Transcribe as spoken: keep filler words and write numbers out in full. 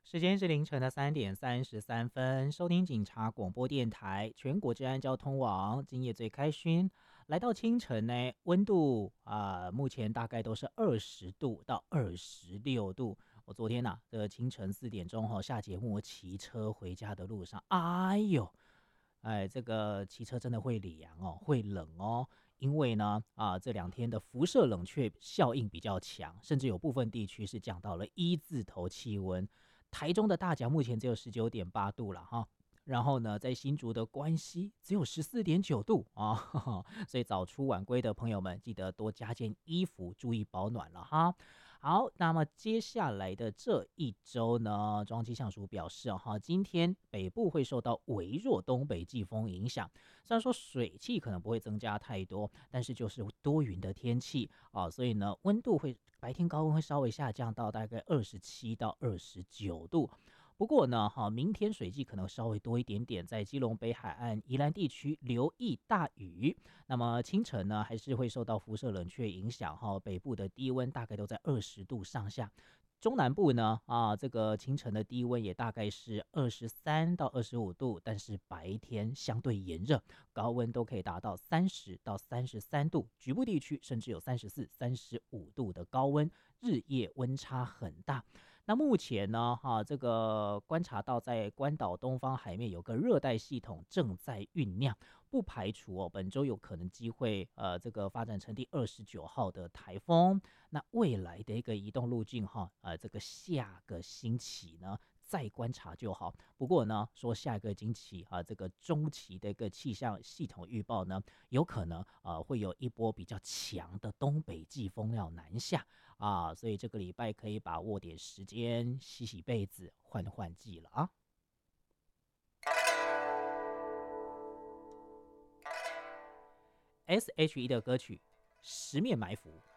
时间是凌晨的三点三十三分，收听警察广播电台全国治安交通网，今夜最开勋。来到清晨呢，温度啊、呃目前大概都是二十度到二十六度。我昨天呐、啊，这个清晨四点钟哈、哦、下节目，我骑车回家的路上，哎呦，哎，这个骑车真的会凉哦，会冷哦。因为呢，啊，这两天的辐射冷却效应比较强，甚至有部分地区是降到了一字头气温。台中的大甲目前只有十九点八度了哈，然后呢，在新竹的关西只有十四点九度啊，呵呵，所以早出晚归的朋友们记得多加件衣服，注意保暖了哈。好，那么接下来的这一周呢，中央气象署表示哦，哈，今天北部会受到微弱东北季风影响，虽然说水汽可能不会增加太多，但是就是多云的天气啊，所以呢，温度会白天高温会稍微下降到大概二十七到二十九度。不过呢，哈，明天水汽可能稍微多一点点，在基隆北海岸、宜兰地区留意大雨。那么清晨呢，还是会受到辐射冷却影响，哈，北部的低温大概都在二十度上下。中南部呢，啊，这个清晨的低温也大概是二十三到二十五度，但是白天相对炎热，高温都可以达到三十到三十三度，局部地区甚至有三十四、三十五度的高温，日夜温差很大。那目前呢，哈、这个观察到在关岛东方海面有个热带系统正在酝酿，不排除哦本周有可能机会，呃，这个发展成第二十九号的台风。那未来的一个移动路径哈，呃，这个下个星期呢再观察就好。不过呢，说下一个星期啊，这个中期的一个气象系统预报呢，有可能呃会有一波比较强的东北季风要南下啊，所以这个礼拜可以把握点时间洗洗被子，换换季了啊。S H E 的歌曲《十面埋伏》。